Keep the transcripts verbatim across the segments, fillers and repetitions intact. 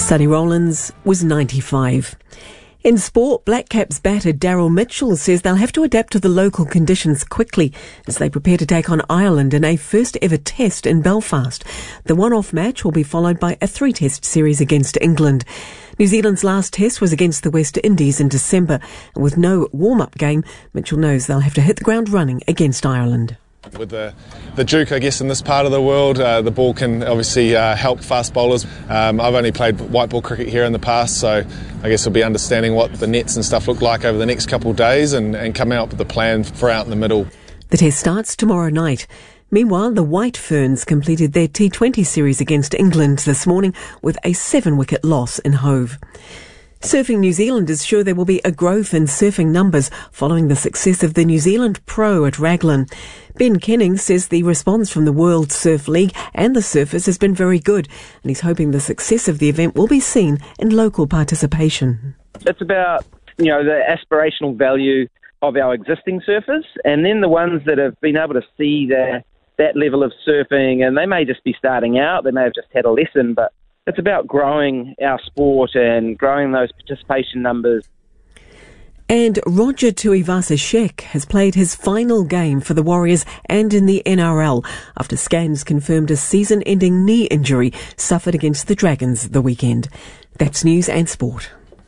Sonny Rollins was ninety-five. In sport, Black Caps batter Daryl Mitchell says they'll have to adapt to the local conditions quickly as they prepare to take on Ireland in a first-ever test in Belfast. The one-off match will be followed by a three-test series against England. New Zealand's last test was against the West Indies in December, and with no warm-up game, Mitchell knows they'll have to hit the ground running against Ireland. With the, the Duke, I guess, in this part of the world, uh, the ball can obviously uh, help fast bowlers. Um, I've only played white ball cricket here in the past, so I guess we'll be understanding what the nets and stuff look like over the next couple of days and, and coming up with a plan for out in the middle. The test starts tomorrow night. Meanwhile, the White Ferns completed their T twenty series against England this morning with a seven-wicket loss in Hove. Surfing New Zealand is sure there will be a growth in surfing numbers following the success of the New Zealand Pro at Raglan. Ben Kenning says the response from the World Surf League and the surfers has been very good, and he's hoping the success of the event will be seen in local participation. It's about, you know, the aspirational value of our existing surfers, and then the ones that have been able to see the, that level of surfing, and they may just be starting out, they may have just had a lesson, but it's about growing our sport and growing those participation numbers. And Roger Tuivasa-Sheck has played his final game for the Warriors and in the N R L after scans confirmed a season-ending knee injury suffered against the Dragons the weekend. That's news and sport.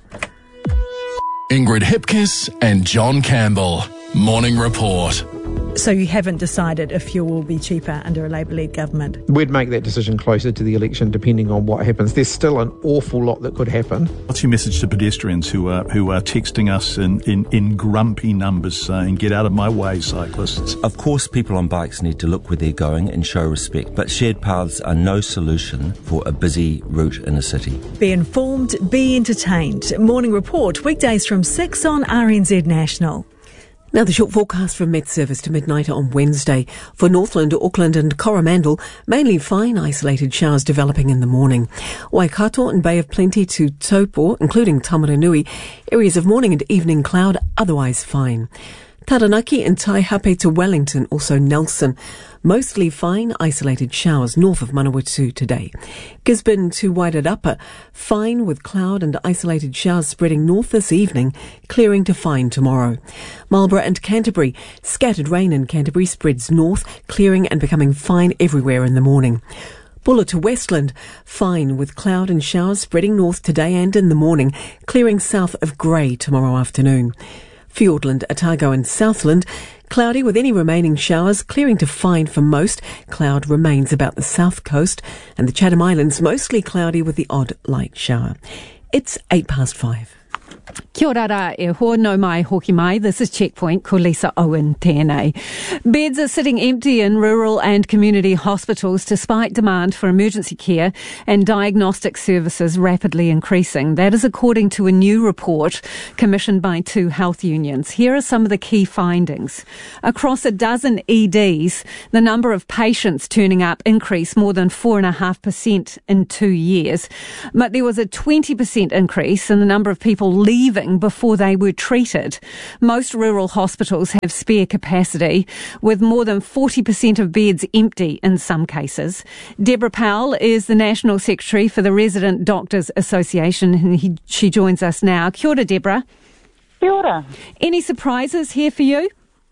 Ingrid Hipkiss and John Campbell. Morning Report. So you haven't decided if fuel will be cheaper under a Labour-led government? We'd make that decision closer to the election depending on what happens. There's still an awful lot that could happen. What's your message to pedestrians who are who are texting us in, in, in grumpy numbers saying, get out of my way, cyclists? Of course, people on bikes need to look where they're going and show respect, but shared paths are no solution for a busy route in a city. Be informed, be entertained. Morning Report, weekdays from six on R N Z National. Now the short forecast from Met Service to midnight on Wednesday. For Northland, Auckland and Coromandel, mainly fine isolated showers developing in the morning. Waikato and Bay of Plenty to Taupo, including Tamaranui, areas of morning and evening cloud, otherwise fine. Taranaki and Taihape to Wellington, also Nelson. Mostly fine, isolated showers north of Manawatu today. Gisborne to Wairarapa, fine with cloud and isolated showers spreading north this evening, clearing to fine tomorrow. Marlborough and Canterbury, scattered rain in Canterbury spreads north, clearing and becoming fine everywhere in the morning. Buller to Westland, fine with cloud and showers spreading north today and in the morning, clearing south of Grey tomorrow afternoon. Fiordland, Otago and Southland, cloudy with any remaining showers, clearing to fine for most. Cloud remains about the south coast, and the Chatham Islands mostly cloudy with the odd light shower. It's eight past five. Kia ora rā e ho no mai hoki mai. This is Checkpoint, ko Lisa Owen tēnei. Beds are sitting empty in rural and community hospitals despite demand for emergency care and diagnostic services rapidly increasing. That is according to a new report commissioned by two health unions. Here are some of the key findings. Across a dozen E Ds, the number of patients turning up increased more than four point five percent in two years. But there was a twenty percent increase in the number of people leaving before they were treated. Most rural hospitals have spare capacity, with more than forty percent of beds empty in some cases. Deborah Powell is the National Secretary for the Resident Doctors Association, and he, she joins us now. Kia ora, Deborah. Kia ora. Any surprises here for you?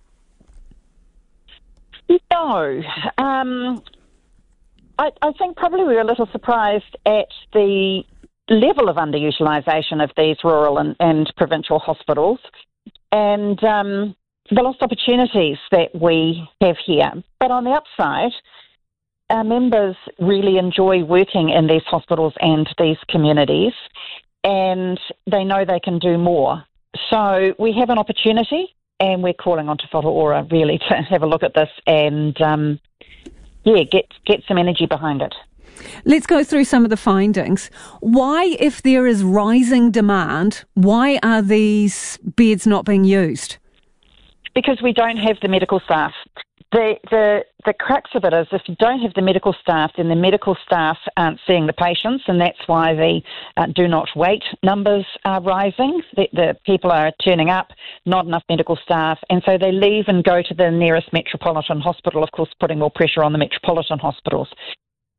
No. Um, I, I think probably we were a little surprised at the level of underutilisation of these rural and, and provincial hospitals and um, the lost opportunities that we have here. But on the upside, our members really enjoy working in these hospitals and these communities, and they know they can do more. So we have an opportunity, and we're calling on Te Whatu Ora really to have a look at this and, um, yeah, get get some energy behind it. Let's go through some of the findings. Why, if there is rising demand, why are these beds not being used? Because we don't have the medical staff. The, the the crux of it is if you don't have the medical staff, then the medical staff aren't seeing the patients, and that's why the uh, do not wait numbers are rising. The, the people are turning up, not enough medical staff, and so they leave and go to the nearest metropolitan hospital, of course putting more pressure on the metropolitan hospitals.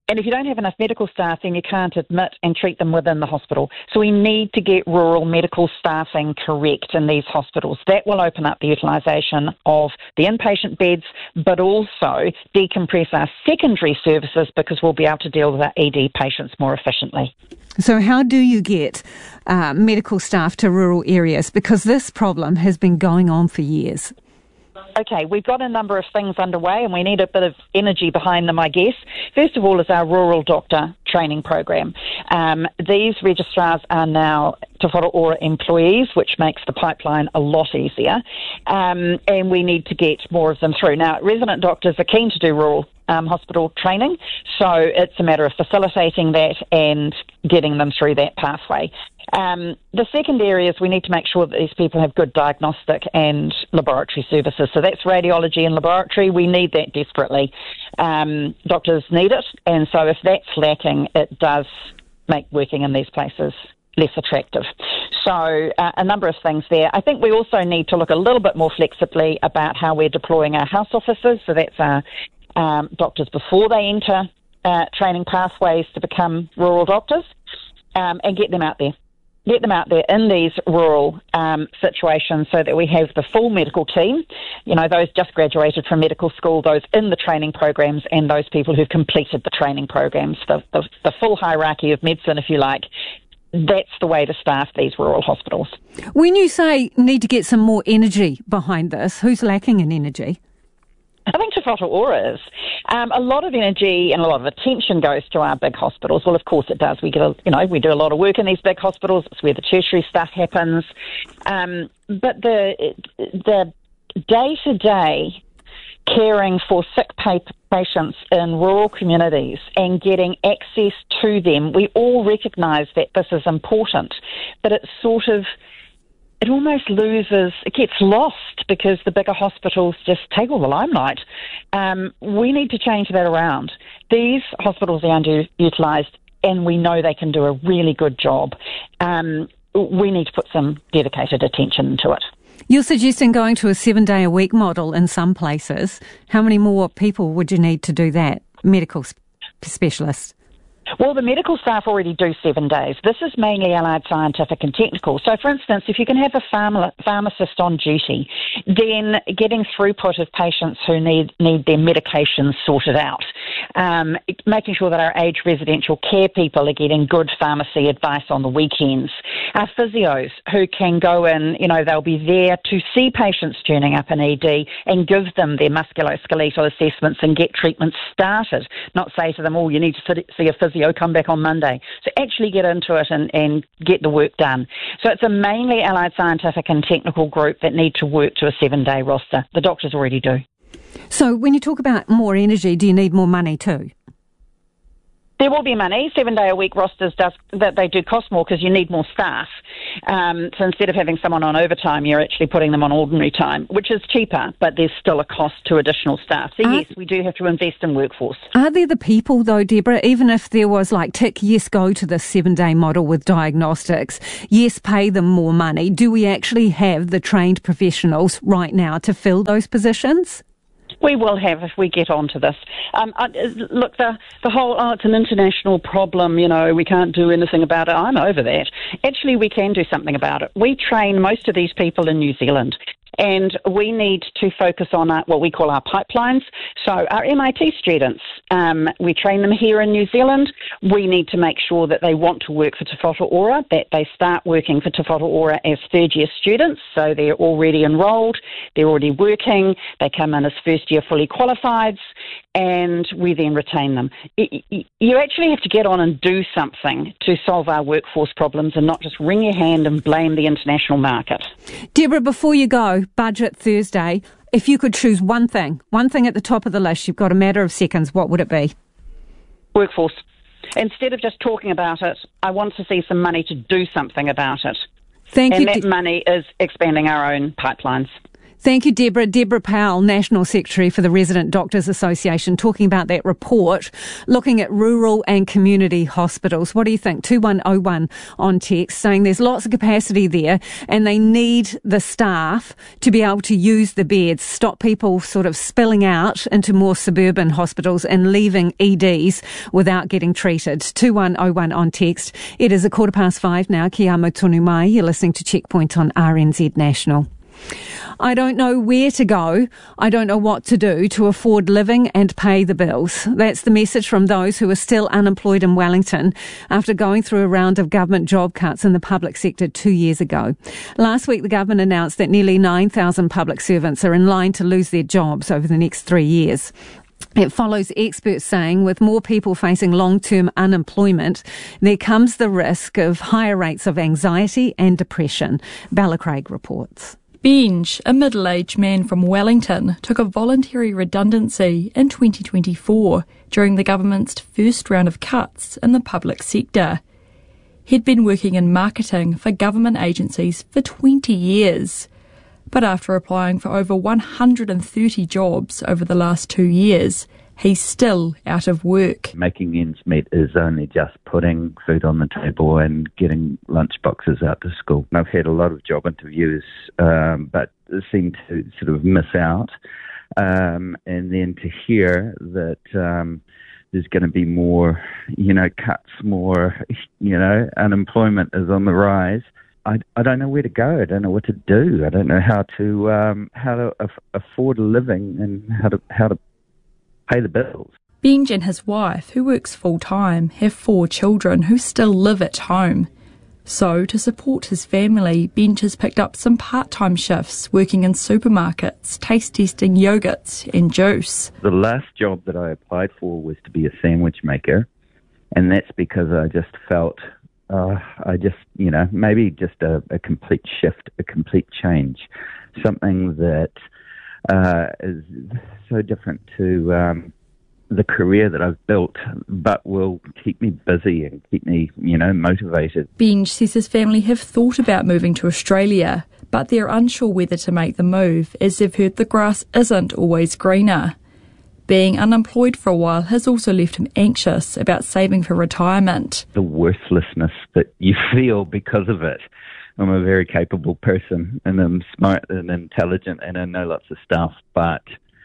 And if you don't have enough medical staff, then you can't admit and treat them within the hospital. So we need to get rural medical staffing correct in these hospitals. That will open up the utilisation of the inpatient beds, but also decompress our secondary services because we'll be able to deal with our E D patients more efficiently. So how do you get uh, medical staff to rural areas? Because this problem has been going on for years. Okay, we've got a number of things underway and we need a bit of energy behind them, I guess. First of all is our rural doctor training program. Um, these registrars are now Te Whatu Ora employees, which makes the pipeline a lot easier, um, and we need to get more of them through. Now, resident doctors are keen to do rural um, hospital training, so it's a matter of facilitating that and getting them through that pathway. Um, the second area is we need to make sure that these people have good diagnostic and laboratory services. So that's radiology and laboratory. We need that desperately. Um, doctors need it, and so if that's lacking, it does make working in these places less attractive. So uh, a number of things there. I think we also need to look a little bit more flexibly about how we're deploying our house officers. So that's our um, doctors before they enter uh, training pathways to become rural doctors, um, and get them out there. Get them out there in these rural um, situations so that we have the full medical team, you know, those just graduated from medical school, those in the training programs, and those people who've completed the training programs, the, the, the full hierarchy of medicine, if you like. That's the way to staff these rural hospitals. When you say need to get some more energy behind this, who's lacking in energy? I think Te Whatu Ora is. Um, a lot of energy and a lot of attention goes to our big hospitals. Well, of course it does. We get, a, you know, we do a lot of work in these big hospitals. It's where the tertiary stuff happens. Um, but the the day to day caring for sick patients in rural communities and getting access to them, we all recognise that this is important. But it's sort of it almost loses, it gets lost because the bigger hospitals just take all the limelight. Um, we need to change that around. These hospitals are underutilised and we know they can do a really good job. Um, we need to put some dedicated attention into it. You're suggesting going to a seven-day-a-week model in some places. How many more people would you need to do that, medical sp- specialists? Well, the medical staff already do seven days. This is mainly allied scientific and technical. So, for instance, if you can have a pharma- pharmacist on duty, then getting throughput of patients who need, need their medications sorted out, um, making sure that our aged residential care people are getting good pharmacy advice on the weekends, our physios who can go in, you know, they'll be there to see patients turning up in E D and give them their musculoskeletal assessments and get treatment started, not say to them, oh, you need to see a physio, come back on Monday. So actually get into it and, and get the work done. So it's a mainly allied scientific and technical group that need to work to a seven-day roster. The doctors already do. So when you talk about more energy, do you need more money too? There will be money. Seven-day-a-week rosters, does that they do cost more because you need more staff. Um, so instead of having someone on overtime, you're actually putting them on ordinary time, which is cheaper, but there's still a cost to additional staff. So, are, yes, we do have to invest in workforce. Are there the people, though, Deborah, even if there was like, tick, yes, go to the seven-day model with diagnostics, yes, pay them more money, do we actually have the trained professionals right now to fill those positions? We will have if we get onto this. Um, I, look, the the whole, oh, it's an international problem, you know, we can't do anything about it. I'm over that. Actually, we can do something about it. We train most of these people in New Zealand. And we need to focus on our, what we call our pipelines. So our M I T students, um, we train them here in New Zealand. We need to make sure that they want to work for Te Whatu Ora, that they start working for Te Whatu Ora as third-year students. So they're already enrolled, they're already working, they come in as first-year fully qualifieds, and we then retain them. You actually have to get on and do something to solve our workforce problems and not just wring your hand and blame the international market. Deborah, before you go, Budget Thursday, if you could choose one thing, one thing at the top of the list, you've got a matter of seconds, what would it be? Workforce. Instead of just talking about it, I want to see some money to do something about it. Thank and you. And that money is expanding our own pipelines. Thank you, Deborah. Deborah Powell, National Secretary for the Resident Doctors Association, talking about that report looking at rural and community hospitals. What do you think? two one oh one on text, saying there's lots of capacity there and they need the staff to be able to use the beds, stop people sort of spilling out into more suburban hospitals and leaving E Ds without getting treated. two one oh one on text. It is a quarter past five now. Kia amo tonu mai. You're listening to Checkpoint on R N Z National. I don't know where to go. I don't know what to do to afford living and pay the bills. That's the message from those who are still unemployed in Wellington after going through a round of government job cuts in the public sector two years ago. Last week, the government announced that nearly nine thousand public servants are in line to lose their jobs over the next three years. It follows experts saying with more people facing long-term unemployment, there comes the risk of higher rates of anxiety and depression. Bella Craig reports. Benj, a middle-aged man from Wellington, took a voluntary redundancy in twenty twenty-four during the government's first round of cuts in the public sector. He'd been working in marketing for government agencies for twenty years. But after applying for over one hundred thirty jobs over the last two years, he's still out of work. Making ends meet is only just putting food on the table and getting lunch boxes out to school. I've had a lot of job interviews, um, but seem to sort of miss out. Um, and then to hear that um, there's going to be more, you know, cuts, more, you know, unemployment is on the rise. I, I don't know where to go. I don't know what to do. I don't know how to um, how to af- afford a living and how to how to pay the bills. Benj and his wife, who works full-time, have four children who still live at home. So, to support his family, Benj has picked up some part-time shifts working in supermarkets, taste-testing yogurts and juice. The last job that I applied for was to be a sandwich maker, and that's because I just felt, uh, I just, you know, maybe just a, a complete shift, a complete change, something that Uh, is so different to um, the career that I've built, but will keep me busy and keep me, you know, motivated. Benj says his family have thought about moving to Australia, but they're unsure whether to make the move, as they've heard the grass isn't always greener. Being unemployed for a while has also left him anxious about saving for retirement. The worthlessness that you feel because of it. I'm a very capable person, and I'm smart and intelligent, and I know lots of stuff. But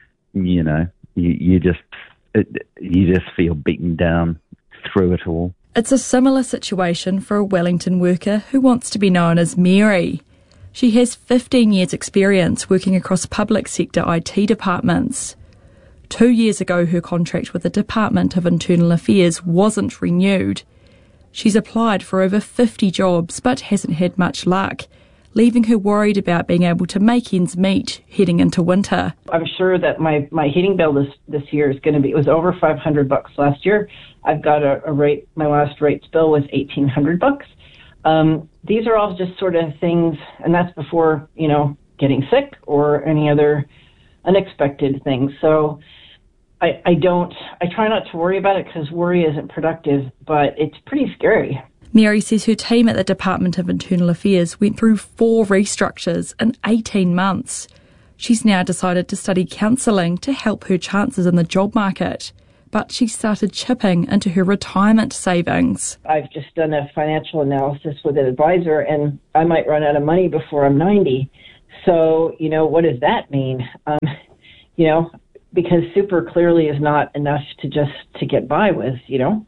you know, you, you just it, you just feel beaten down through it all. It's a similar situation for a Wellington worker who wants to be known as Mary. She has fifteen years' experience working across public sector I T departments. Two years ago, her contract with the Department of Internal Affairs wasn't renewed. She's applied for over fifty jobs but hasn't had much luck, leaving her worried about being able to make ends meet heading into winter. I'm sure that my, my heating bill this, this year is going to be, it was over five hundred bucks last year. I've got a, a rate, my last rates bill was eighteen hundred bucks. Um, these are all just sort of things, and that's before, you know, getting sick or any other unexpected things. So I, I don't, I try not to worry about it because worry isn't productive, but it's pretty scary. Mary says her team at the Department of Internal Affairs went through four restructures in eighteen months. She's now decided to study counselling to help her chances in the job market, but she started chipping into her retirement savings. I've just done a financial analysis with an advisor, and I might run out of money before I'm ninety. So, you know, what does that mean? Um, you know, because super clearly is not enough to just to get by with, you know.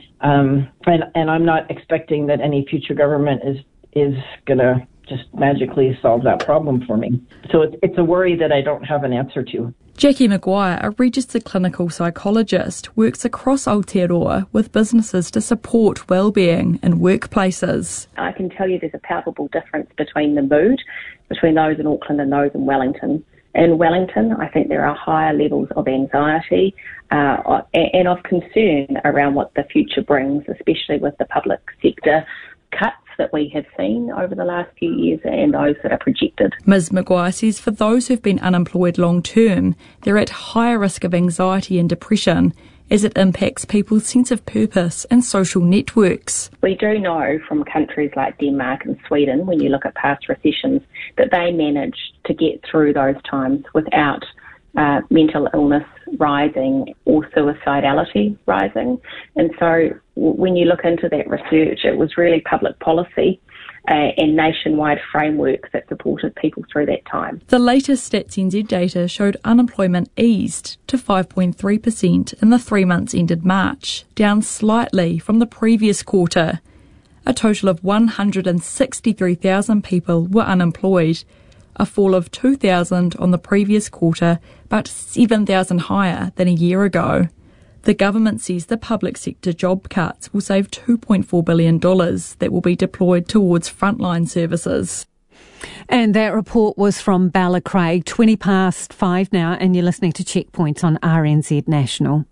Um, and, and I'm not expecting that any future government is is going to just magically solve that problem for me. So it's, it's a worry that I don't have an answer to. Jackie Maguire, a registered clinical psychologist, works across Aotearoa with businesses to support wellbeing in workplaces. I can tell you there's a palpable difference between the mood between those in Auckland and those in Wellington. In Wellington, I think there are higher levels of anxiety uh, and of concern around what the future brings, especially with the public sector cuts that we have seen over the last few years and those that are projected. Miz Maguire says for those who've been unemployed long term, they're at higher risk of anxiety and depression as it impacts people's sense of purpose and social networks. We do know from countries like Denmark and Sweden, when you look at past recessions, that they managed to get through those times without uh, mental illness rising or suicidality rising. And so when you look into that research, it was really public policy uh, and nationwide frameworks that supported people through that time. The latest Stats N Z data showed unemployment eased to five point three percent in the three months ended March, down slightly from the previous quarter. A total of one hundred sixty-three thousand people were unemployed, a fall of two thousand on the previous quarter, but seven thousand higher than a year ago. The government says the public sector job cuts will save two point four billion dollars that will be deployed towards frontline services. And that report was from Bella Craig, twenty past five now, and you're listening to Checkpoints on R N Z National.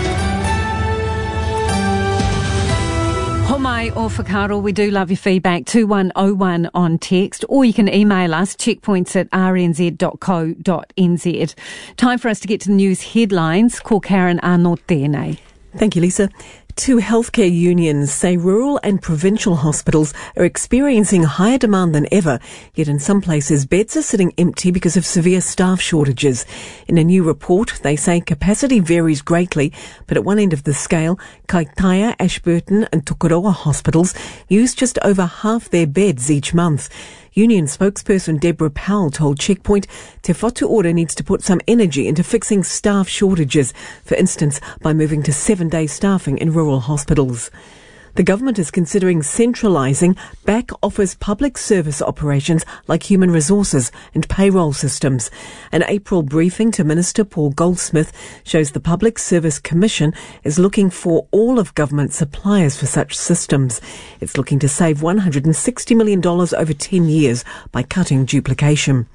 Homai or whakaaro, we do love your feedback, two one oh one on text, or you can email us, checkpoints at r n z dot co dot n z. Time for us to get to the news headlines. Ko Karen Arnold tēnei. Thank you, Lisa. Two healthcare unions say rural and provincial hospitals are experiencing higher demand than ever, yet in some places beds are sitting empty because of severe staff shortages. In a new report, they say capacity varies greatly, but at one end of the scale, Kaitaia, Ashburton and Tokoroa hospitals use just over half their beds each month. Union spokesperson Deborah Powell told Checkpoint Te Whatu Ora needs to put some energy into fixing staff shortages, for instance, by moving to seven-day staffing in rural hospitals. The government is considering centralising back-office public service operations like human resources and payroll systems. An April briefing to Minister Paul Goldsmith shows the Public Service Commission is looking for all of government suppliers for such systems. It's looking to save one hundred sixty million dollars over ten years by cutting duplication.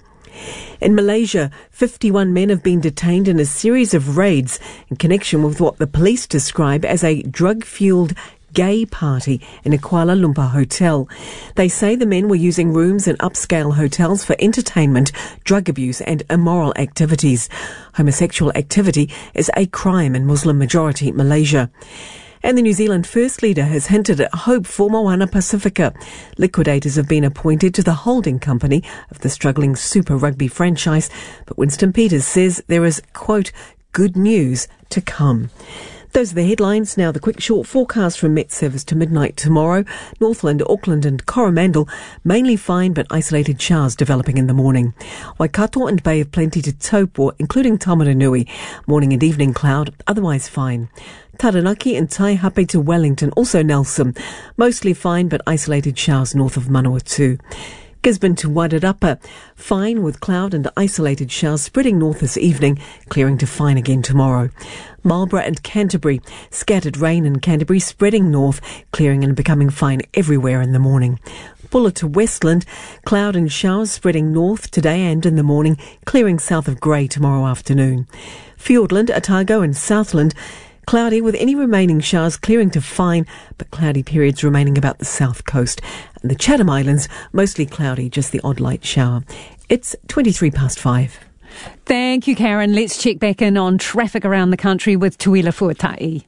In Malaysia, fifty-one men have been detained in a series of raids in connection with what the police describe as a drug-fuelled gay party in a Kuala Lumpur hotel. They say the men were using rooms in upscale hotels for entertainment, drug abuse and immoral activities. Homosexual activity is a crime in Muslim-majority Malaysia. And the New Zealand First Leader has hinted at hope for Moana Pacifica. Liquidators have been appointed to the holding company of the struggling Super Rugby franchise, but Winston Peters says there is, quote, good news to come. Those are the headlines. Now the quick short forecast from Met Service to midnight tomorrow. Northland, Auckland and Coromandel, mainly fine but isolated showers developing in the morning. Waikato and Bay of Plenty to Taupo, including Tamaranui, morning and evening cloud, otherwise fine. Taranaki and Taihape to Wellington, also Nelson, mostly fine but isolated showers north of Manawatu. Gisborne to Wairarapa, fine with cloud and isolated showers spreading north this evening, clearing to fine again tomorrow. Marlborough and Canterbury, scattered rain in Canterbury spreading north, clearing and becoming fine everywhere in the morning. Buller to Westland, cloud and showers spreading north today and in the morning, clearing south of Grey tomorrow afternoon. Fiordland, Otago and Southland, cloudy with any remaining showers clearing to fine, but cloudy periods remaining about the south coast. And the Chatham Islands, mostly cloudy, just the odd light shower. It's twenty-three past five. Thank you, Karen. Let's check back in on traffic around the country with Tuila Fuatai.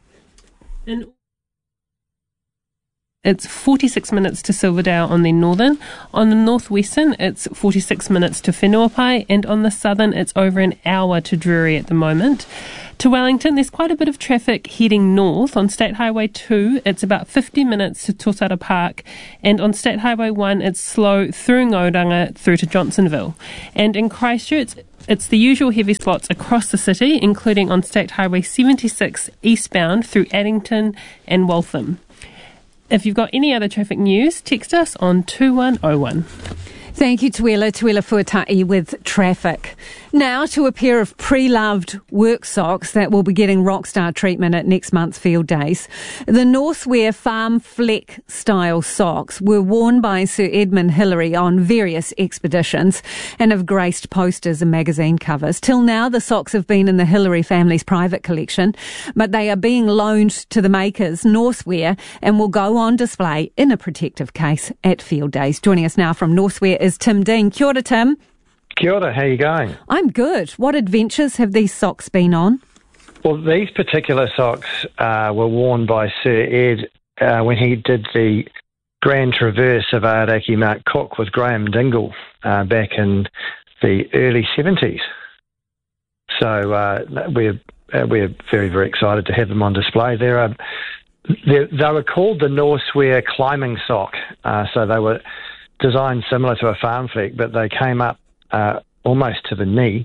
In It's forty-six minutes to Silverdale on the northern. On the northwestern, it's forty-six minutes to Whenuapai, and on the southern, it's over an hour to Drury at the moment. To Wellington, there's quite a bit of traffic heading north. On State Highway two, it's about fifty minutes to Tosara Park, and on State Highway one, it's slow through Ngauranga through to Johnsonville. And in Christchurch, it's the usual heavy spots across the city, including on State Highway seventy-six eastbound through Addington and Waltham. If you've got any other traffic news, text us on two one oh one. Thank you, Tuila. Tuila Fuatai with traffic. Now to a pair of pre-loved work socks that will be getting rockstar treatment at next month's field days. The Northwear Farm Fleck style socks were worn by Sir Edmund Hillary on various expeditions and have graced posters and magazine covers. Till now, the socks have been in the Hillary family's private collection, but they are being loaned to the makers, Northwear, and will go on display in a protective case at field days. Joining us now from Northwear is Tim Dean. Kia ora, Tim. Kia ora, how are you going? I'm good. What adventures have these socks been on? Well, these particular socks uh, were worn by Sir Ed uh, when he did the Grand Traverse of Aoraki Mount Cook with Graham Dingle uh, back in the early seventies. So uh, we're uh, we're very, very excited to have them on display. They're, uh, they're, they were called the Norsewear climbing sock, uh, so they were designed similar to a farm fleck, but they came up uh, almost to the knee.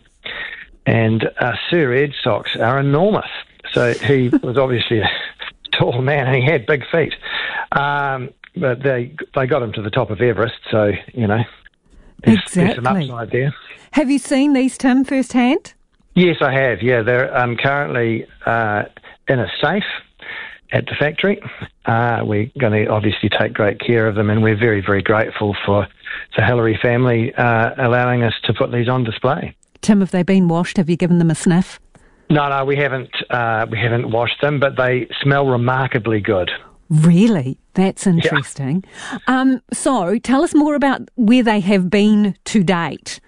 And uh, Sir Ed's socks are enormous. So he was obviously a tall man and he had big feet. Um, but they they got him to the top of Everest, so, you know, there's, exactly. there's some upside there. Have you seen these, Tim, firsthand? Yes, I have, yeah. They're um, currently uh, in a safe at the factory. Uh, we're going to obviously take great care of them, and we're very, very grateful for the Hillary family uh, allowing us to put these on display. Tim, have they been washed? Have you given them a sniff? No, no, we haven't. Uh, we haven't washed them, but they smell remarkably good. Really? That's interesting. Yeah. Um, so, tell us more about where they have been to date.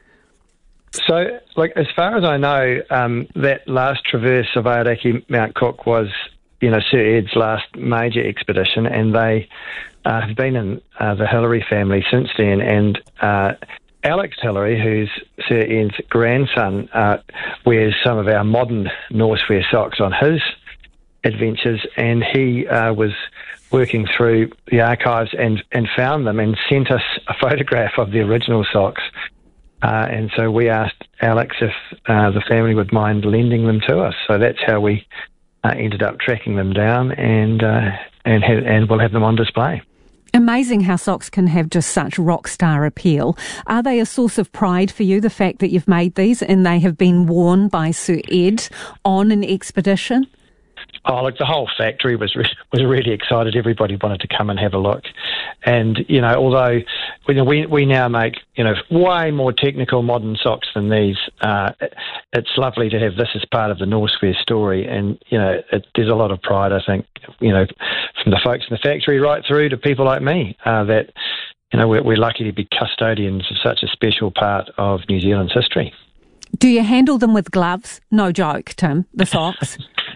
So, like, as far as I know, um, that last traverse of Aoraki Mount Cook was, you know, Sir Ed's last major expedition, and they uh, have been in uh, the Hillary family since then, and uh, Alex Hillary, who's Sir Ed's grandson, uh, wears some of our modern Norsewear socks on his adventures, and he uh, was working through the archives and, and found them and sent us a photograph of the original socks. Uh, and so we asked Alex if uh, the family would mind lending them to us. So that's how we uh, ended up tracking them down, and uh, and ha- and we'll have them on display. Amazing how socks can have just such rock star appeal. Are they a source of pride for you, the fact that you've made these and they have been worn by Sir Ed on an expedition? Oh, look, the whole factory was re- was really excited. Everybody wanted to come and have a look. And, you know, although you know, we we now make, you know, way more technical modern socks than these, uh, it, it's lovely to have this as part of the Norsewear story. And, you know, it, there's a lot of pride, I think, you know, from the folks in the factory right through to people like me, uh, that, you know, we're, we're lucky to be custodians of such a special part of New Zealand's history. Do you handle them with gloves? No joke, Tim, the socks.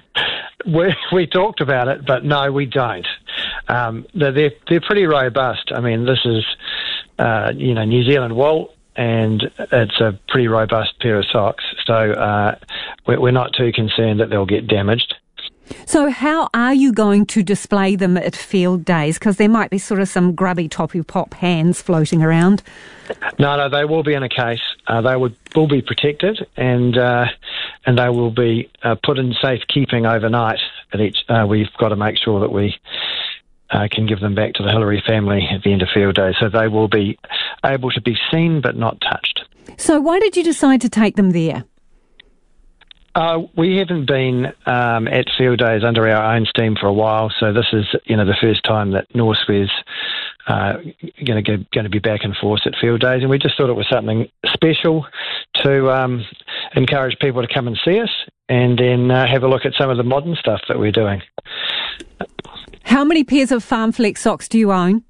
We, we talked about it, but no, we don't. Um, they're they're pretty robust. I mean, this is uh, you know New Zealand wool, and it's a pretty robust pair of socks. So uh, we're not too concerned that they'll get damaged. So how are you going to display them at field days? Because there might be sort of some grubby toppy pop hands floating around. No, no, they will be in a case. Uh, they would, will be protected, and uh, and they will be uh, put in safekeeping overnight. At each, uh, we've got to make sure that we uh, can give them back to the Hillary family at the end of field day. So they will be able to be seen but not touched. So why did you decide to take them there? Uh, we haven't been um, at field days under our own steam for a while, so this is, you know, the first time that Norsewear's uh, going to going to be back in force at field days, and we just thought it was something special to um, encourage people to come and see us, and then uh, have a look at some of the modern stuff that we're doing. How many pairs of Farm Flex socks do you own?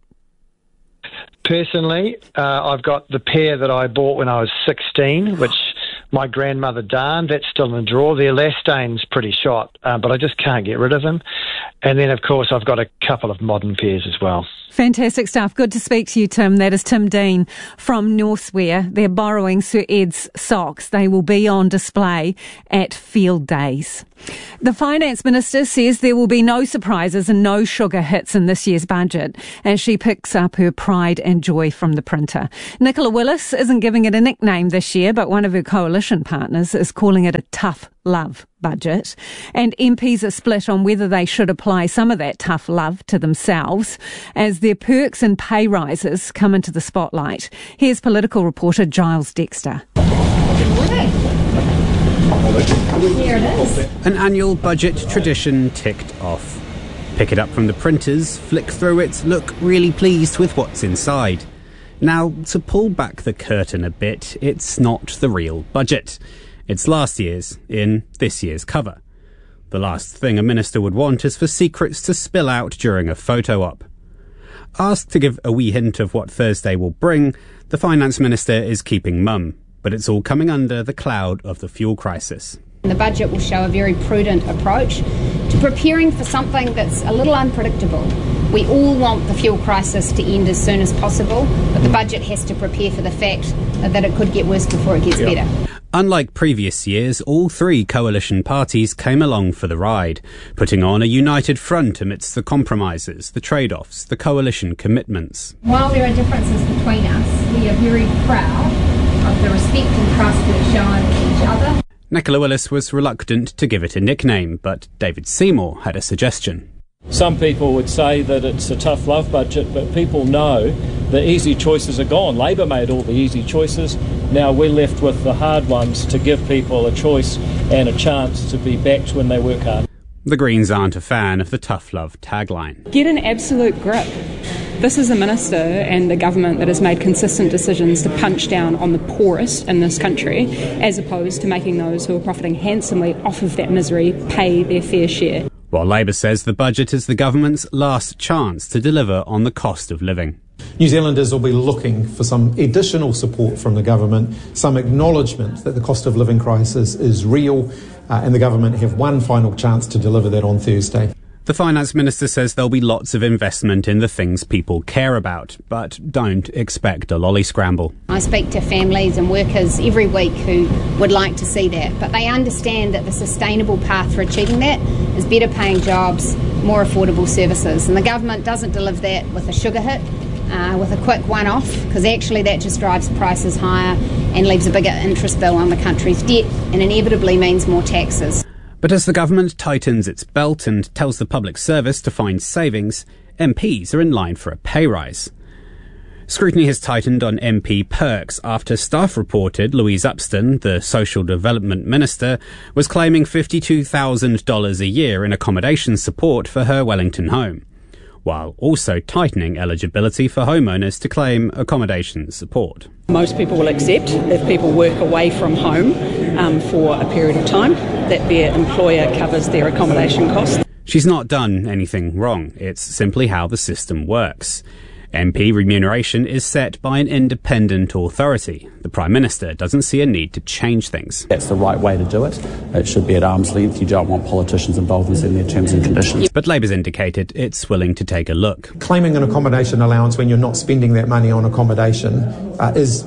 Personally, uh, I've got the pair that I bought when I was sixteen, which my grandmother darned. That's still in the drawer. The elastane's pretty shot, uh, but I just can't get rid of them. And then, of course, I've got a couple of modern pairs as well. Fantastic stuff. Good to speak to you, Tim. That is Tim Dean from Norsewear. They're borrowing Sir Ed's socks. They will be on display at field days. The Finance Minister says there will be no surprises and no sugar hits in this year's budget as she picks up her pride and joy from the printer. Nicola Willis isn't giving it a nickname this year, but one of her coalition partners is calling it a tough love budget. And M Ps are split on whether they should apply some of that tough love to themselves as their perks and pay rises come into the spotlight. Here's political reporter Giles Dexter. Good morning. Here it is. An annual budget tradition ticked off. Pick it up from the printers, flick through it, look really pleased with what's inside. Now, to pull back the curtain a bit, it's not the real budget. It's last year's in this year's cover. The last thing a minister would want is for secrets to spill out during a photo op. Asked to give a wee hint of what Thursday will bring, the Finance Minister is keeping mum, but it's all coming under the cloud of the fuel crisis. The budget will show a very prudent approach to preparing for something that's a little unpredictable. We all want the fuel crisis to end as soon as possible, but the budget has to prepare for the fact that it could get worse before it gets yep. better. Unlike previous years, all three coalition parties came along for the ride, putting on a united front amidst the compromises, the trade-offs, the coalition commitments. While there are differences between us, we are very proud of the respect and trust we've shown each other. Nicola Willis was reluctant to give it a nickname, but David Seymour had a suggestion. Some people would say that it's a tough love budget, but people know the easy choices are gone. Labor made all the easy choices. Now we're left with the hard ones to give people a choice and a chance to be backed when they work hard. The Greens aren't a fan of the tough love tagline. Get an absolute grip. This is a minister and a government that has made consistent decisions to punch down on the poorest in this country, as opposed to making those who are profiting handsomely off of that misery pay their fair share. While Labor says the budget is the government's last chance to deliver on the cost of living. New Zealanders will be looking for some additional support from the government, some acknowledgement that the cost of living crisis is real, uh, and the government have one final chance to deliver that on Thursday. The Finance Minister says there'll be lots of investment in the things people care about, but don't expect a lolly scramble. I speak to families and workers every week who would like to see that, but they understand that the sustainable path for achieving that is better paying jobs, more affordable services, and the government doesn't deliver that with a sugar hit, uh, with a quick one-off, because actually that just drives prices higher and leaves a bigger interest bill on the country's debt and inevitably means more taxes. But as the government tightens its belt and tells the public service to find savings, M Ps are in line for a pay rise. Scrutiny has tightened on M P perks after Staff reported Louise Upston, the Social Development Minister, was claiming fifty-two thousand dollars a year in accommodation support for her Wellington home, while also tightening eligibility for homeowners to claim accommodation support. Most people will accept, if people work away from home um, for a period of time, that their employer covers their accommodation costs. She's not done anything wrong. It's simply how the system works. M P remuneration is set by an independent authority. The Prime Minister doesn't see a need to change things. That's the right way to do it. It should be at arm's length. You don't want politicians involved in setting their terms and conditions. But Labour's indicated it's willing to take a look. Claiming an accommodation allowance when you're not spending that money on accommodation uh, is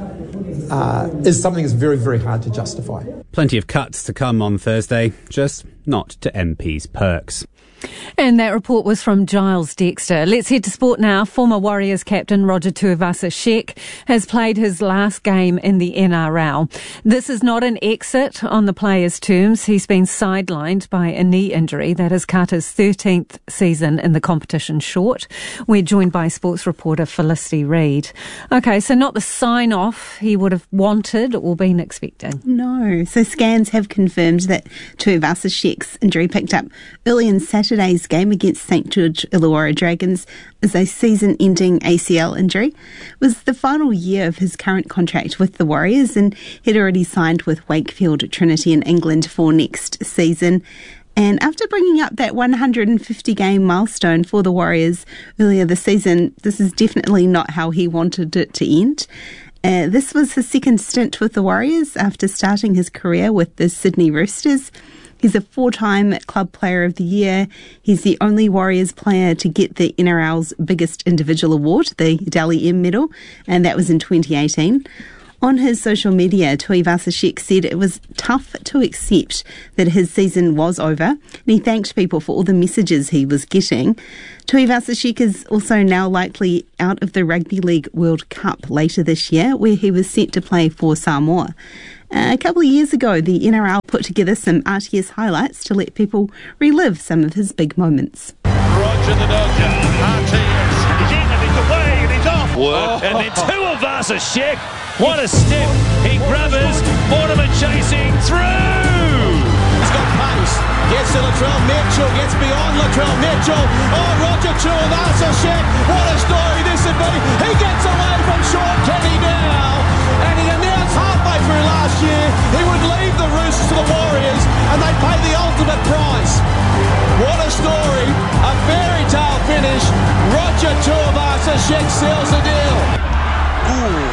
uh, is something that's very, very hard to justify. Plenty of cuts to come on Thursday, just not to M P's perks. And that report was from Giles Dexter. Let's head to sport now. Former Warriors captain Roger Tuivasa-Sheck has played his last game in the N R L. This is not an exit on the player's terms. He's been sidelined by a knee injury that has cut his thirteenth season in the competition short. We're joined by sports reporter Felicity Reid. Okay, so not the sign-off he would have wanted or been expecting. No. So scans have confirmed that Tuivasa-Sheck's injury picked up early in Saturday. Today's game against Saint George Illawarra Dragons is a season-ending A C L injury. It was the final year of his current contract with the Warriors, and he'd already signed with Wakefield Trinity in England for next season. And after bringing up that one hundred fifty game milestone for the Warriors earlier this season, this is definitely not how he wanted it to end. Uh, this was his second stint with the Warriors after starting his career with the Sydney Roosters. He's a four-time Club Player of the Year. He's the only Warriors player to get the N R L's biggest individual award, the Dally M Medal, and that was in twenty eighteen. On his social media, Tuivasa-Sheck said it was tough to accept that his season was over, and he thanked people for all the messages he was getting. Tuivasa-Sheck is also now likely out of the Rugby League World Cup later this year, where he was set to play for Samoa. Uh, a couple of years ago, the N R L put together some R T S highlights to let people relive some of his big moments. Roger the Dodger, R T S, he's in and he's away and he's off. Work. Oh. And then Tuivasa-Sheck, what a step, he grubbers, Mortimer chasing through. He's got pace, gets to Latrell Mitchell, gets beyond Latrell Mitchell. Oh, Roger Tuivasa-Sheck, what a story this would be. He gets away from Sean Kenny now, and he announced halfway through last year he would leave the Roosters to the Warriors and they'd pay the ultimate price. What a story, a fairy tale finish. Roger Tuivasa-Sheck seals the deal. Ooh,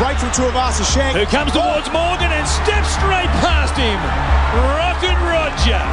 break from Tuivasa Sheck. Who comes towards Morgan and steps straight past him. Rocket Roger.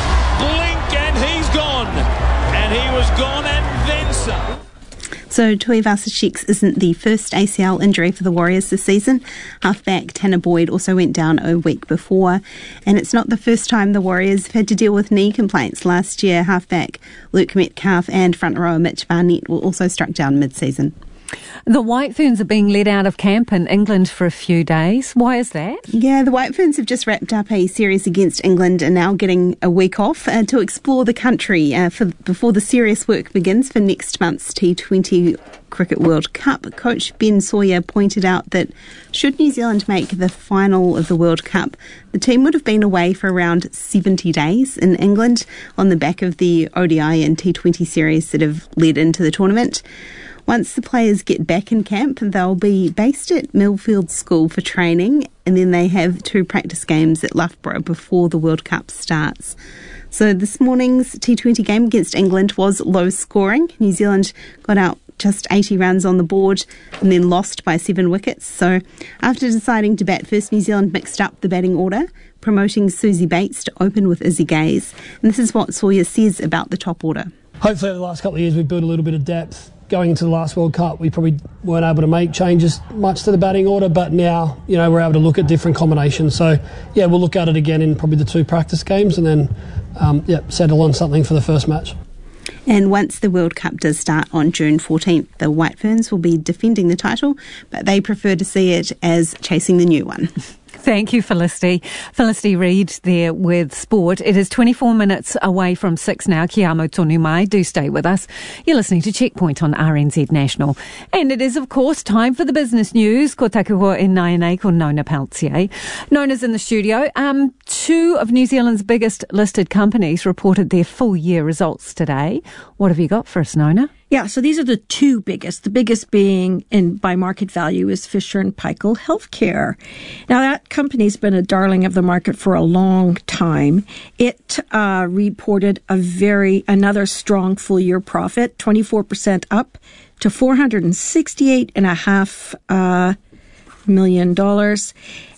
Blink and he's gone. And he was gone and then some. So Tuivasa Sheck isn't the first A C L injury for the Warriors this season. Halfback Tanner Boyd also went down a week before. And it's not the first time the Warriors have had to deal with knee complaints. Last year, halfback Luke Metcalf and front rower Mitch Barnett were also struck down mid-season. The White Ferns are being let out of camp in England for a few days. Why is that? Yeah, the White Ferns have just wrapped up a series against England and now getting a week off uh, to explore the country uh, for, before the serious work begins for next month's T twenty Cricket World Cup. Coach Ben Sawyer pointed out that should New Zealand make the final of the World Cup, the team would have been away for around seventy days in England on the back of the O D I and T twenty series that have led into the tournament. Once the players get back in camp, they'll be based at Millfield School for training, and then they have two practice games at Loughborough before the World Cup starts. So this morning's T twenty game against England was low scoring. New Zealand got out just eighty runs on the board and then lost by seven wickets. So after deciding to bat first, New Zealand mixed up the batting order, promoting Susie Bates to open with Izzy Gaze. And this is what Sawyer says about the top order. Hopefully over the last couple of years we've built a little bit of depth. Going into the last World Cup, we probably weren't able to make changes much to the batting order, but now, you know, we're able to look at different combinations. So, yeah, we'll look at it again in probably the two practice games and then, um, yeah, settle on something for the first match. And once the World Cup does start on June fourteenth, the White Ferns will be defending the title, but they prefer to see it as chasing the new one. Thank you, Felicity. Felicity Reid there with sport. It is twenty-four minutes away from six now. Ki amo tonu mai. Do stay with us. You're listening to Checkpoint on R N Z National. And it is, of course, time for the business news. Ko taku hoa e nai ko Nona Peltier. Nona's in the studio. Um, two of New Zealand's biggest listed companies reported their full year results today. What have you got for us, Nona? Yeah, so these are the two biggest. The biggest being, in by market value, is Fisher and Paykel Healthcare. Now, that company's been a darling of the market for a long time. It uh, reported a very another strong full year profit, twenty-four percent up to four hundred sixty-eight and a half uh, million dollars,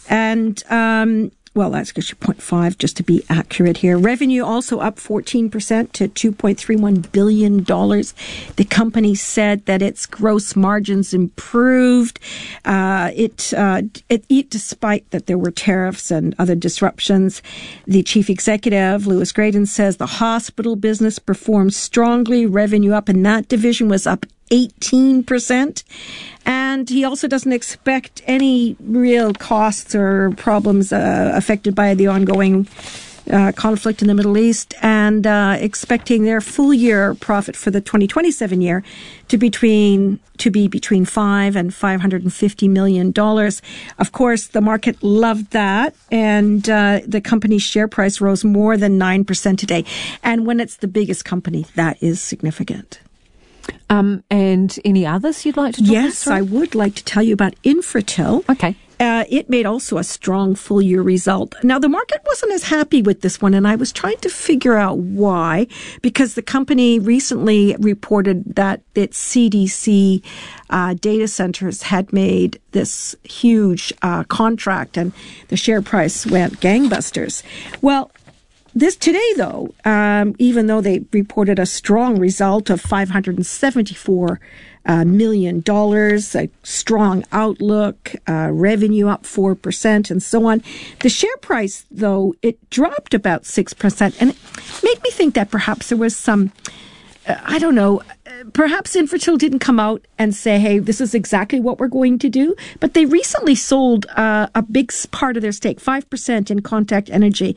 and um, well, that's actually zero point five, just to be accurate here. Revenue also up fourteen percent to two point three one billion dollars. The company said that its gross margins improved. Uh, it, uh, it, it, despite that there were tariffs and other disruptions. The chief executive, Lewis Graydon, says the hospital business performed strongly. Revenue up in that division was up eighteen percent. And he also doesn't expect any real costs or problems uh, affected by the ongoing uh, conflict in the Middle East, and uh, expecting their full year profit for the twenty twenty-seven year to between to be between five and five hundred fifty million dollars. Of course, the market loved that, and uh, the company's share price rose more than nine percent today. And when it's the biggest company, that is significant. Um, and any others you'd like to talk Yes, I would like to tell you about Infratil. Okay. Uh, it made also a strong full year result. Now, the market wasn't as happy with this one, and I was trying to figure out why, because the company recently reported that its C D C uh, data centers had made this huge uh, contract, and the share price went gangbusters. Well, This today, though, um, even though they reported a strong result of five hundred seventy-four uh, million dollars, a strong outlook, uh, revenue up four percent, and so on, the share price, though, it dropped about six percent, and it made me think that perhaps there was some, uh, I don't know, perhaps Infratil didn't come out and say, hey, this is exactly what we're going to do. But they recently sold uh, a big part of their stake, five percent in Contact Energy,